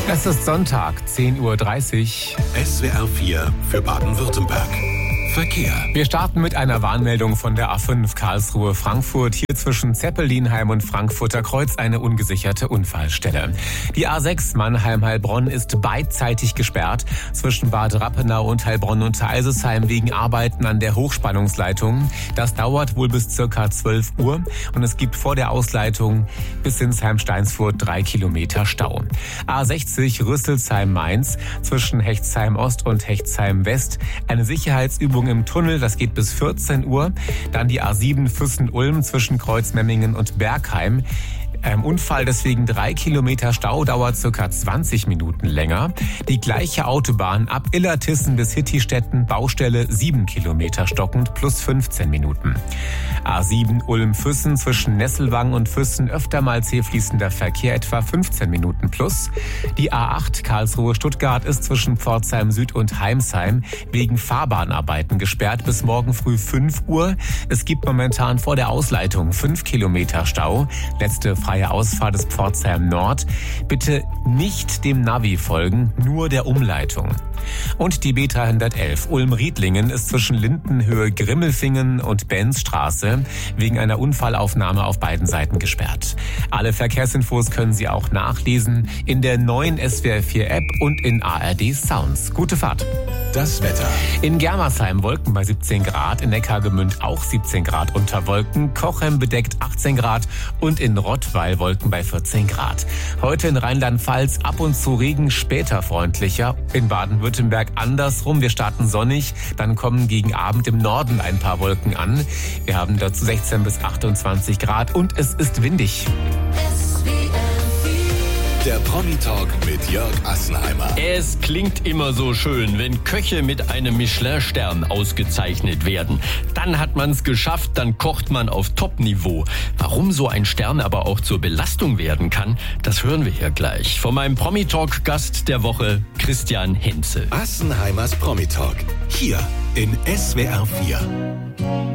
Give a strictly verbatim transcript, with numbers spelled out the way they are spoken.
Es ist Sonntag, zehn Uhr dreißig. S W R vier für Baden-Württemberg. Verkehr. Wir starten mit einer Warnmeldung von der A fünf Karlsruhe-Frankfurt. Hier zwischen Zeppelinheim und Frankfurter Kreuz eine ungesicherte Unfallstelle. Die A sechs Mannheim-Heilbronn ist beidseitig gesperrt zwischen Bad Rappenau und Heilbronn unter Eisesheim wegen Arbeiten an der Hochspannungsleitung. Das dauert wohl bis circa zwölf Uhr und es gibt vor der Ausleitung bis Sinsheim-Steinsfurt drei Kilometer Stau. A sechzig Rüsselsheim-Mainz zwischen Hechtsheim-Ost und Hechtsheim-West eine Sicherheitsübung im Tunnel, das geht bis vierzehn Uhr. Dann die A sieben Füssen-Ulm zwischen Kreuzmemmingen und Bergheim. Ein Unfall, deswegen drei Kilometer Stau, dauert circa zwanzig Minuten länger. Die gleiche Autobahn ab Illertissen bis Hittistetten, Baustelle sieben Kilometer stockend, plus fünfzehn Minuten. A sieben Ulm-Füssen zwischen Nesselwang und Füssen öfter mal zäh fließender Verkehr, etwa fünfzehn Minuten plus. Die A acht Karlsruhe-Stuttgart ist zwischen Pforzheim Süd und Heimsheim wegen Fahrbahnarbeiten gesperrt bis morgen früh fünf Uhr. Es gibt momentan vor der Ausleitung fünf Kilometer Stau. Letzte freie Ausfahrt ist Pforzheim Nord. Bitte nicht dem Navi folgen, nur der Umleitung. Und die B dreihundertelf Ulm-Riedlingen ist zwischen Lindenhöhe Grimmelfingen und Benzstraße wegen einer Unfallaufnahme auf beiden Seiten gesperrt. Alle Verkehrsinfos können Sie auch nachlesen in der neuen S W R vier App und in A R D Sounds. Gute Fahrt. Das Wetter. In Germersheim Wolken bei siebzehn Grad, in Neckargemünd auch siebzehn Grad unter Wolken, Cochem bedeckt achtzehn Grad und in Rottweil Wolken bei vierzehn Grad. Heute in Rheinland-Pfalz ab und zu Regen, später freundlicher. In Baden-Württemberg andersrum. Wir starten sonnig, dann kommen gegen Abend im Norden ein paar Wolken an. Wir haben dazu sechzehn bis achtundzwanzig Grad und es ist windig. Der Promi-Talk mit Jörg Assenheimer. Es klingt immer so schön, wenn Köche mit einem Michelin-Stern ausgezeichnet werden. Dann hat man's geschafft, dann kocht man auf Top-Niveau. Warum so ein Stern aber auch zur Belastung werden kann, das hören wir hier gleich. Von meinem Promi-Talk-Gast der Woche, Christian Henze. Assenheimers Promi-Talk. Hier in S W R vier.